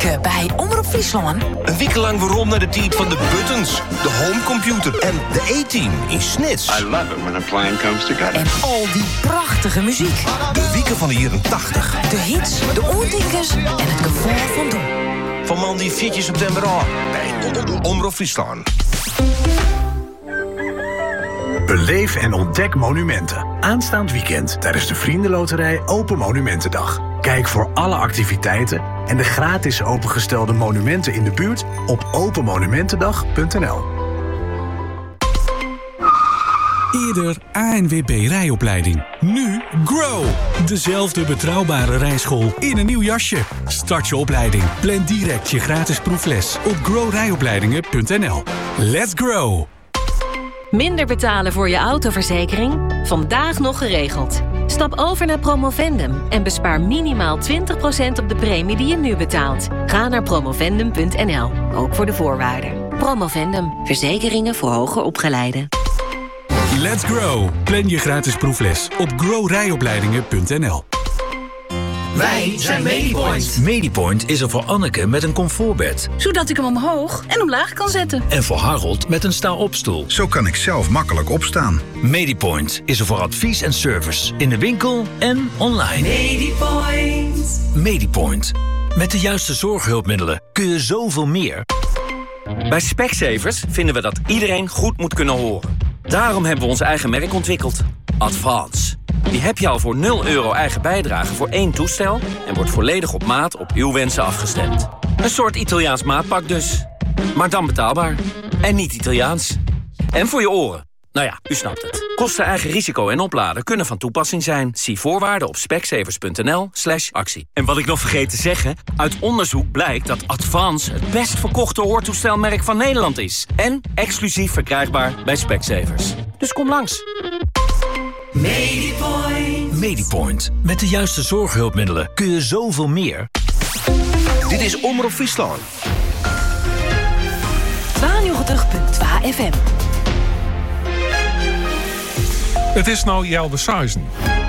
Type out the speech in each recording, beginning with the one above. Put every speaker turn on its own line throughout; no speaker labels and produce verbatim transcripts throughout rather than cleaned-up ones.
weken bij Omroep Friesland.
Een week lang waarom naar de tijd van de buttons, de homecomputer en de A-team in Snits.
I love it when a plan comes together.
En al die prachtige muziek.
De wieken van de jaren tachtig.
De hits, de oortinkers en het gevoel van doen.
Van man die vier september aan bij Omroep Friesland.
Beleef en ontdek monumenten. Aanstaand weekend tijdens de Vriendenloterij Open Monumentendag. Kijk voor alle activiteiten en de gratis opengestelde monumenten in de buurt op open monumentendag punt n l.
Eerder A N W B rijopleiding. Nu Grow. Dezelfde betrouwbare rijschool in een nieuw jasje. Start je opleiding. Plan direct je gratis proefles op grow rijopleidingen punt n l. Let's grow.
Minder betalen voor je autoverzekering? Vandaag nog geregeld. Stap over naar Promovendum en bespaar minimaal twintig procent op de premie die je nu betaalt. Ga naar promovendum punt n l, ook voor de voorwaarden. Promovendum, verzekeringen voor hoger opgeleiden.
Let's grow. Plan je gratis proefles op grow rijopleidingen punt n l.
Wij zijn Medipoint.
Medipoint is er voor Anneke met een comfortbed.
Zodat ik hem omhoog en omlaag kan zetten.
En voor Harold met een sta-opstoel.
Zo kan ik zelf makkelijk opstaan.
Medipoint is er voor advies en service. In de winkel en online.
Medipoint.
Medipoint. Met de juiste zorghulpmiddelen kun je zoveel meer.
Bij Specsavers vinden we dat iedereen goed moet kunnen horen. Daarom hebben we ons eigen merk ontwikkeld. Advance. Die heb je al voor nul euro eigen bijdrage voor één toestel en wordt volledig op maat op uw wensen afgestemd. Een soort Italiaans maatpak dus. Maar dan betaalbaar. En niet Italiaans. En voor je oren. Nou ja, u snapt het. Kosten, eigen risico en opladen kunnen van toepassing zijn. Zie voorwaarden op specsavers punt n l slash actie. En wat ik nog vergeet te zeggen, uit onderzoek blijkt dat Advance het best verkochte hoortoestelmerk van Nederland is. En exclusief verkrijgbaar bij Specsavers. Dus kom langs.
Medipoint.
Medipoint. Met de juiste zorghulpmiddelen kun je zoveel meer.
Dit is Omroep Friesland.
tweeënnegentig punt twee F M.
Het is nou Jelbe Suizen.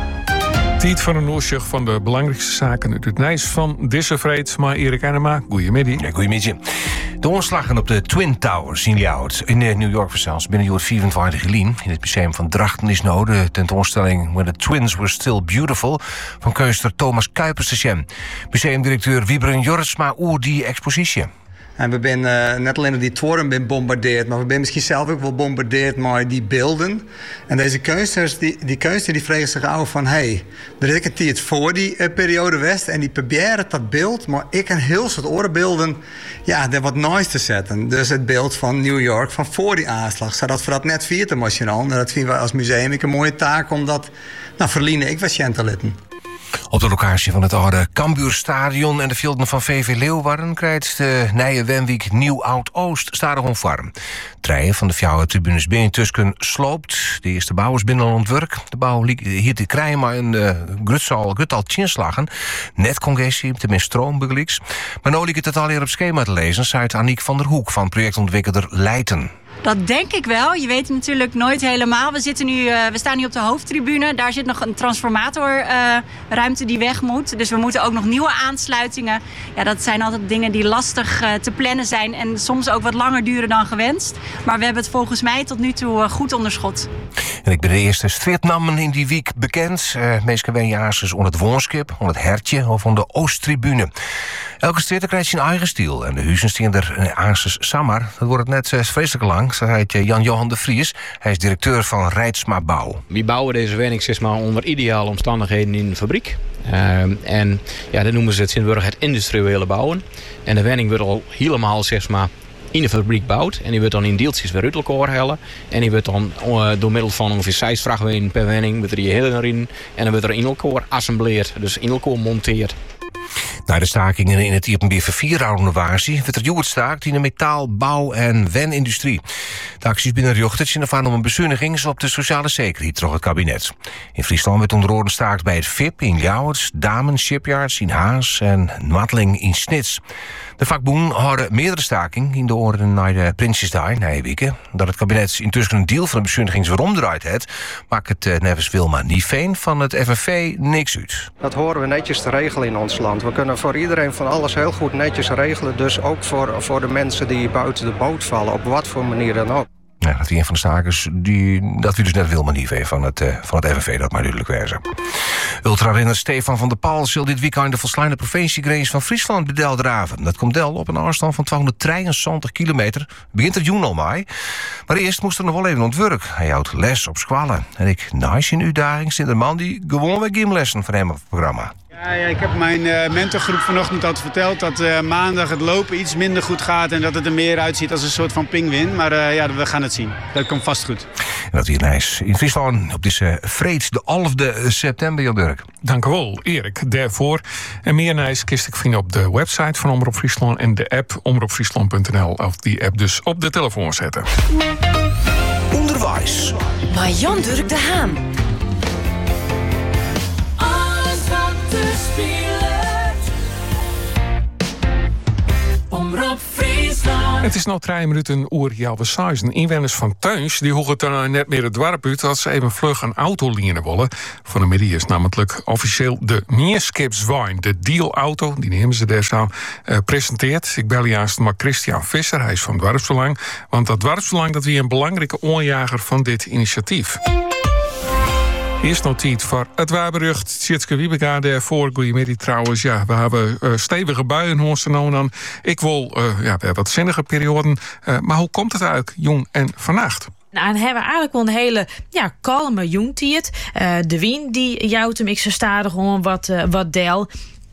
Tijd van een oorzicht van de belangrijkste zaken uit het nieuws van deze vreed. Maar Erik Enema, goeiemiddag.
Ja, goeiemiddag. De onslagen op de Twin Towers in Ljouwert in New York zelfs binnen jaar vierentwintig geleden. In het museum van Drachten is nou de tentoonstelling When the Twins Were Still Beautiful van kunstenaar Thomas Kuipers te zien. Museumdirecteur Wiebren Jorritsma oer die expositie.
En we zijn uh, net alleen die toren ben bombardeerd, maar we zijn misschien zelf ook wel bombardeerd met die beelden. En deze kunstenaars, die, die kunstenaars die vragen zich af van, hé, hey, er is een tijd voor die uh, periode West en die proberen dat beeld, maar ik een heel soort orenbeelden, ja, er wat nice te zetten. Dus het beeld van New York van voor die aanslag, zodat we dat net viert emotioneel. En dat vinden wij als museum een mooie taak om dat, nou, verliezen ik was te laten.
Op de locatie van het oude Cambuurstadion en de velden van V V Leeuwarden krijgt de Nije Wenwijk Nieuw-Oud-Oost stadion vorm. Treien van de fjouwe tribunes binnen tussen sloopt. De eerste bouw is binnen ontwerp. De bouw hier te krijgen maar een uh, grutsal grutal tjinslagen. Net congestie, tenminste stroombegelijks. Maar nu liep het al hier op schema te lezen, zei Aniek van der Hoek van projectontwikkelaar Leiden.
Dat denk ik wel. Je weet het natuurlijk nooit helemaal. We, zitten nu, uh, we staan nu op de hoofdtribune. Daar zit nog een transformatorruimte uh, die weg moet. Dus we moeten ook nog nieuwe aansluitingen. Ja, dat zijn altijd dingen die lastig uh, te plannen zijn. En soms ook wat langer duren dan gewenst. Maar we hebben het volgens mij tot nu toe uh, goed onder schot.
En ik ben de eerste strijdnamen in die week bekend. Uh, meestal ben je aansluit onder het woonskip, onder het hertje of onder de Oosttribune. Elke strijd krijgt zijn eigen stijl. En de huizen staan er aansluit samen. Dat wordt net uh, vreselijk lang. Zei Jan-Johan de Vries. Hij is directeur van Rijtsma Bouw.
We bouwen deze woning zeg maar, onder ideale omstandigheden in de fabriek. Uh, en ja, dat noemen ze het Sint-Burg het industriële bouwen. En de woning wordt al helemaal zeg maar, in de fabriek gebouwd. En die wordt dan in deeltjes weer uit elkaar hellen. En die wordt dan uh, door middel van ongeveer zes vrachtwagen per woning wordt er die hele erin. En dan wordt er in elkaar assembleerd. Dus in elkaar monteerd.
Na de stakingen in het Ierpenbeer Vervierhouden-Wazie werd er joerd staakt in de metaal-, bouw- en wenindustrie. De acties binnen Rjochtertje ervan om een bezuiniging op de sociale zekerheid door het kabinet. In Friesland werd onder andere staakt bij het V I P in Ljouwert, Damen Shipyards in Haas en Matling in Snits. De vakboen houden meerdere staking in de oren naar de Prinsjesdag, na weken. Dat het kabinet intussen een deal van de bezuinigings draait heeft, maakt het uh, nevens Wilma Nieveen van het F N V niks uit.
Dat horen we netjes te regelen in ons land. We kunnen voor iedereen van alles heel goed netjes regelen. Dus ook voor, voor de mensen die buiten de boot vallen, op wat voor manier dan ook.
Ja, dat is een van de stakers die dat we dus net Wilma Nieveen van het, uh, van het F N V, dat maar duidelijk wezen. Ultrarenner Stefan van der Paal zal dit weekend de volslaande provinciegrens van Friesland bedel draven. Dat komt del op een afstand van tweehonderddrieënzestig kilometer. Begint er jong al mee. Maar eerst moest er nog wel even ontwerk. Hij houdt les op squallen. En ik naast in uitdaging zit een man die gewoon weer gymlessen van hem op het programma.
Ja, ja, ik heb mijn uh, mentorgroep vanochtend al verteld dat uh, maandag het lopen iets minder goed gaat en dat het er meer uitziet als een soort van pinguïn. Maar uh, ja, we gaan het zien. Dat komt vast goed.
En dat hier nice. In Friesland op deze vreed de elfde september, Jan Dirk.
Dank u wel, Erik, daarvoor. En meer nice kist ik vinden op de website van Omroep Friesland en de app omroep friesland punt n l. Of die app dus op de telefoon zetten.
Onderwijs.
Maar Jan Dirk de Haan.
Het is nog drie minuten oer Jelwe Saizen. Inwoners van Teuns die hoegen dan net meer het dorp uit als ze even vlug een auto lenen willen. Van de middag is namelijk officieel de Meerskipswijn, de dealauto, die nemen ze daar zo, uh, presenteert. Ik bel juist maar Christian Visser, hij is van Dwarpsbelang. Want dat Dwarpsbelang dat weer een belangrijke oorjager van dit initiatief. Eerst nog tijd voor het waarberucht. Tjitske Wiebega daarvoor. Goedemiddag trouwens. Ja, we hebben uh, stevige buien hoorst nou dan. Ik wil uh, ja, we hebben wat zinnige perioden. Uh, maar hoe komt het uit, jong en vannacht?
Nou, en hebben we eigenlijk wel een hele ja, kalme jongtijd. Uh, de wind die jouwt hem ik zo stadig gewoon wat, uh, wat del.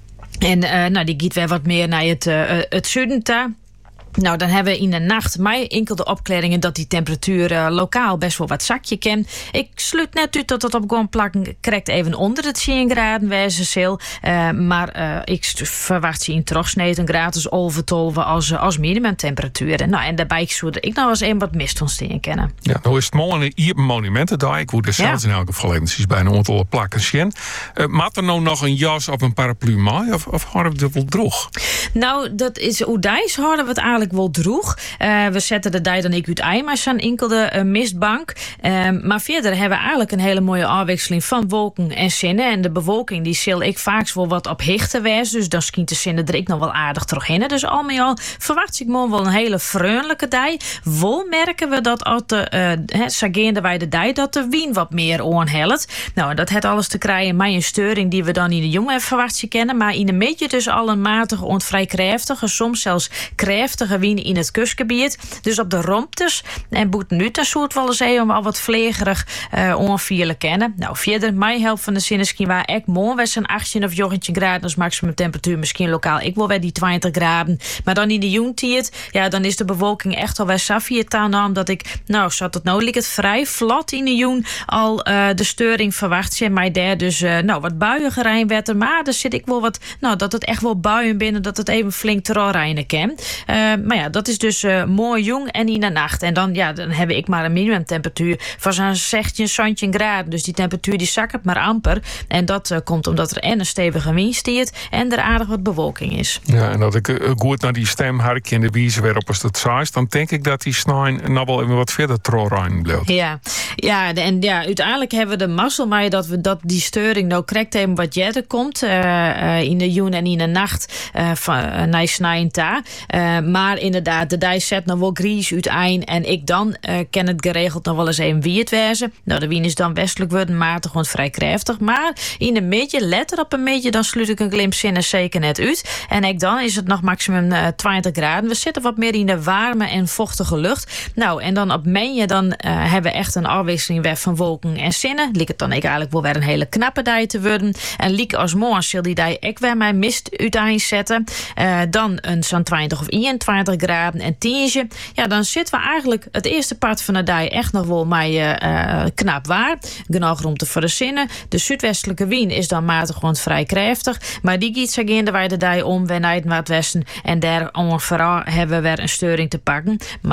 En uh, nou, die gaat weer wat meer naar het, uh, het zuiden toe. Nou, dan hebben we in de nacht mij enkel de opklaringen dat die temperatuur uh, lokaal best wel wat zakje kan. Ik sluit net uit dat het op gewoon plakken krijgt even onder het tien graden wezen zal. Uh, maar uh, ik verwacht ze in terugsneden gratis overtolven als, uh, als minimumtemperatuur. Nou, en daarbij zou ik nou eens een wat mist ontstaan kennen.
Ja, nou is het mooi hier op Monumentendag. Ik word er zelfs ja. in elk geval eventjes bij een aantal plakken zien. Uh, maakt er nou nog een jas of een paraplu mee? Of, of houden we het wel droog?
Nou, dat is hoe dijs houden we het eigenlijk wel droeg. Uh, we zetten de dij dan ik uit eima's aan enkelde uh, mistbank. Uh, maar verder hebben we eigenlijk een hele mooie afwisseling van wolken en zinnen. En de bewolking die zal ik vaak wel wat op hichte wees. Dus dan schijnt de zinnen er ik nog wel aardig terug in. Dus al met al verwacht ik me wel een hele vreundelijke dij. Wel merken we dat als de uh, sageende wij de dij dat de wien wat meer onhelpt. Nou, dat heeft alles te krijgen met een steuring die we dan in de jongen even verwacht kennen. Maar in de midden dus al een matige en vrij krachtige, soms zelfs krachtige wien in het kustgebied. Dus op de romptes en boet nu ten soort wel eens om al wat vlegerig uh, onvierlijk kennen. Nou, verder mij helpt van de zinneskin waar ik mooi was een achttien of negentien graden als maximum temperatuur, misschien lokaal ik wil bij die twintig graden. Maar dan in de jongtijd, ja, dan is de bewolking echt al bij Safia taan omdat ik, nou, zat het nou, liep het vrij vlat in de jong al uh, de steuring verwacht zijn, maar daar dus uh, nou wat buien gerijnwetten, maar er zit ik wel wat, nou, dat het echt wel buien binnen, dat het even flink terrorrijnen kan. Uh, maar ja, dat is dus uh, mooi jong en in de nacht. En dan, ja, dan heb ik maar een minimumtemperatuur van zo'n zestien, zeventien graden. Dus die temperatuur die zakkert maar amper. En dat uh, komt omdat er en een stevige wind stiert en er aardig wat bewolking is.
Ja, en dat ik uh, goed naar die stemharkje en de wiezen weer op als het saai, dan denk ik dat die snijn nog wel even wat verder terrorrijnen blijft.
Ja, ja, en ja, uiteindelijk hebben we de mazzel maar dat we dat die steuring nou correct even wat jetter komt uh, uh, in de joen en in de nacht uh, van uh, naar snijn ta. Uh, maar inderdaad, de dij zet nog wel gries uiteen en ik dan uh, ken het geregeld nog wel eens even wie het wezen. Nou, de wien is dan westelijk worden matig gewoon vrij krachtig, maar in een beetje letter op een beetje dan sluit ik een glimp zinnen zeker net uit. En ik dan is het nog maximum uh, twintig graden. We zitten wat meer in de warme en vochtige lucht. Nou, en dan op menje dan uh, hebben we echt een afwisseling weg van wolken en zinnen. Liek het dan ik eigenlijk wel weer een hele knappe dij te worden. En liek als morgen zal die dij ik weer mijn mist uiteen zetten. Uh, dan een zo'n twintig of eenentwintig graden en tientje. Ja, dan zitten we eigenlijk het eerste part van de dij echt nog wel maar uh, knap waar. Genoeg ruimte voor de zinnen. De zuidwestelijke wind is dan matig gewoon vrij krachtig. Maar die giet zich in de wij om, we naar het westen. En daar vooral hebben we weer een steuring te pakken. Maar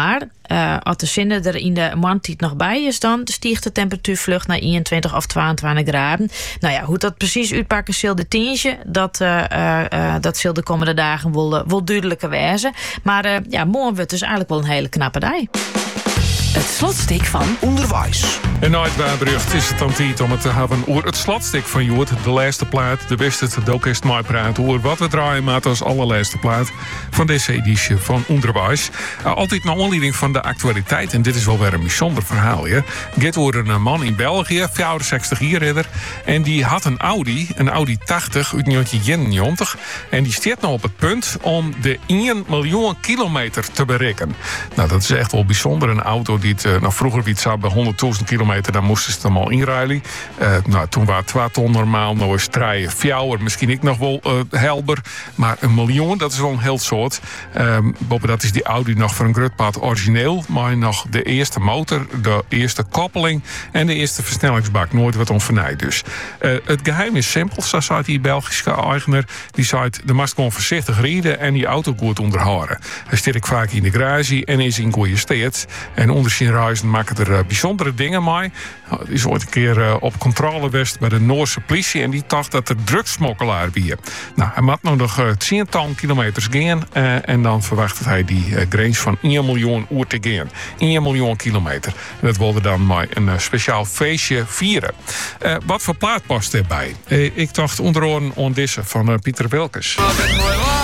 Uh, als de zinnen er in de maandtijd nog bij is, dan stiegt de temperatuur vlug naar eenentwintig of tweeëntwintig graden. Nou ja, hoe dat precies uitpakken zal de tientje, dat, uh, uh, uh, dat zal de komende dagen wel, uh, wel duidelijker wijzen. Maar uh, ja, morgen wordt dus eigenlijk wel een hele knappe dag.
Het slotstuk van
onderwijs.
En nooit bijbericht is het dan tijd om het te hebben over het slotstuk van Joert. De laatste plaat, de beste het ook eens mooi praten over wat we draaien, maar als allerlaatste plaat van deze editie van onderwijs. Uh, altijd naar aanleiding van de actualiteit, en dit is wel weer een bijzonder verhaal. Ja. Get wordt een man in België, vierenzestig jaar ridder, en die had een Audi, een Audi tachtig uit negentien eenennegentig, en die staat nou op het punt om de één miljoen kilometer te bereiken. Nou, dat is echt wel bijzonder. Een auto die het, uh, nou, vroeger wie het zou bij honderdduizend kilometer, dan moesten ze het allemaal inruilen. Uh, nou, toen waren twee ton normaal, nou is draaien fjouwer, misschien ik nog wel uh, helder, maar een miljoen, dat is wel een heel soort. Um, boven dat is die Audi nog voor een grutpad origineel, maar nog de eerste motor, de eerste koppeling en de eerste versnellingsbak. Nooit wat onvernij dus. Uh, het geheim is simpel, zo zei die Belgische eigenaar. Die zei, de mast gewoon voorzichtig rijden en die auto goed onderhouden. Hij staat ik vaak in de garage en is in goede staat. En onder zijn reizen maken er uh, bijzondere dingen mee. Uh, die is ooit een keer uh, op controle geweest bij de Noorse politie en die dacht dat er drugsmokkelaar was. Nou, hij moet nog nog uh, tientallen kilometers gaan uh, en dan verwacht hij die uh, grens van één miljoen uur te gaan. één miljoen kilometer. En dat wilde dan maar een uh, speciaal feestje vieren. Uh, wat voor plaat past erbij? Uh, ik dacht onder andere aan deze van uh, Pieter Wilkes.